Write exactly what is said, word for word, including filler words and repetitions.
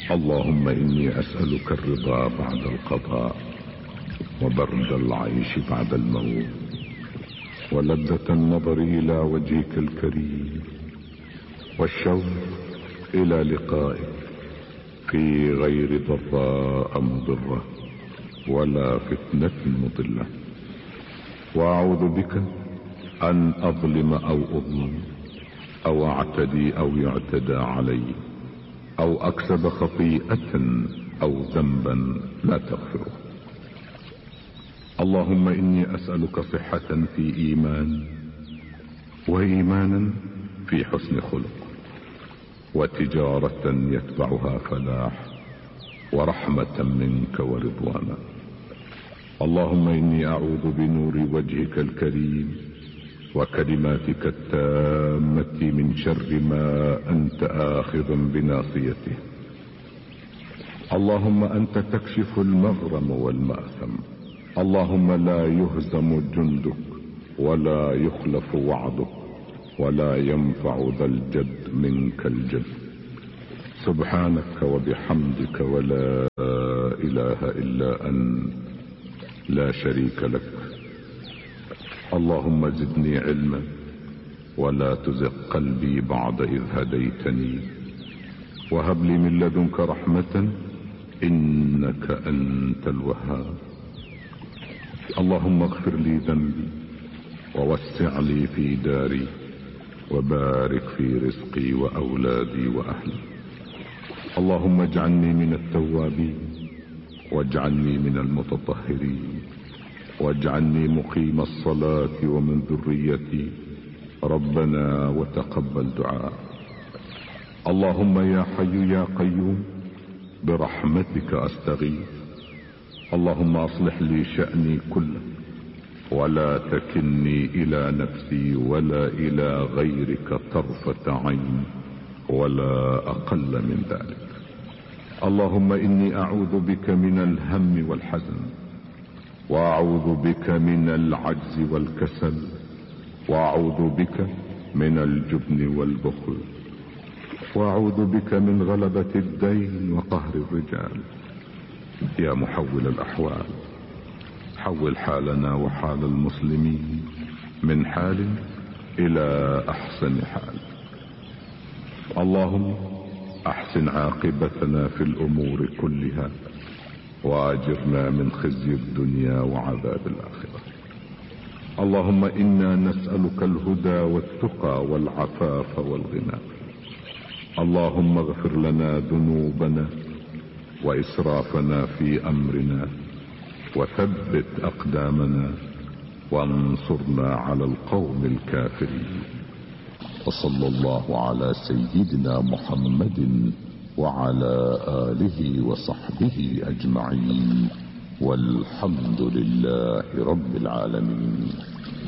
اللهم إني أسألك الرضا بعد القضاء، وبرد العيش بعد الموت، ولذة النظر إلى وجهك الكريم، والشوق إلى لقائك في غير ضراء مضرة ولا فتنة مضلة. وأعوذ بك أن أظلم أو أظلم، أو أعتدي أو يعتدى علي، أو أكسب خطيئة أو ذنبا لا تغفره. اللهم إني أسألك صحة في إيمان، وإيمانا في حسن خلق، وتجارة يتبعها فلاح، ورحمة منك ورضوانا. اللهم إني أعوذ بنور وجهك الكريم وكلماتك التامة من شر ما أنت آخذ بناصيته. اللهم أنت تكشف المغرم والمأثم. اللهم لا يهزم جندك ولا يخلف وعدك، ولا ينفع ذا الجد منك الجد. سبحانك وبحمدك، ولا إله إلا أنت، لا شريك لك. اللهم زدني علما ولا تزغ قلبي بعد إذ هديتني، وهب لي من لدنك رحمة إنك أنت الوهاب. اللهم اغفر لي ذنبي، ووسع لي في داري، وبارك في رزقي وأولادي وأهلي. اللهم اجعلني من التوابين، واجعلني من المتطهرين، واجعلني مقيم الصلاة ومن ذريتي. ربنا وتقبل دعاء. اللهم يا حي يا قيوم برحمتك أستغيث. اللهم أصلح لي شأني كله، ولا تكلني إلى نفسي ولا إلى غيرك طرفة عين ولا أقل من ذلك. اللهم إني أعوذ بك من الهم والحزن، وأعوذ بك من العجز والكسل، وأعوذ بك من الجبن والبخل، وأعوذ بك من غلبة الدين وقهر الرجال. يا محول الأحوال، حول حالنا وحال المسلمين من حال إلى أحسن حال. اللهم أحسن عاقبتنا في الأمور كلها، وأجرنا من خزي الدنيا وعذاب الآخرة. اللهم إنا نسألك الهدى والتقى والعفاف والغنى. اللهم اغفر لنا ذنوبنا وإسرافنا في أمرنا، وثبت أقدامنا، وانصرنا على القوم الكافرين. وصلى الله على سيدنا محمد وعلى آله وصحبه أجمعين، والحمد لله رب العالمين.